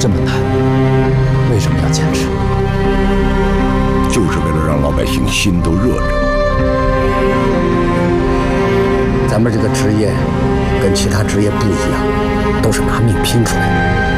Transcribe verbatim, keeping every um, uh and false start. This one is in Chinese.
这么难，为什么要坚持？ 就是为了让老百姓心都热着。 咱们这个职业跟其他职业不一样，都是拿命拼出来的。